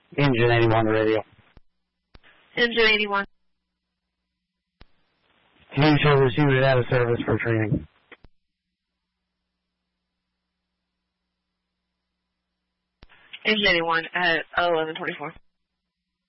Engine 81 radio. Engine 81. Team shoulders unit out of service for training. Engine 81 at 1124.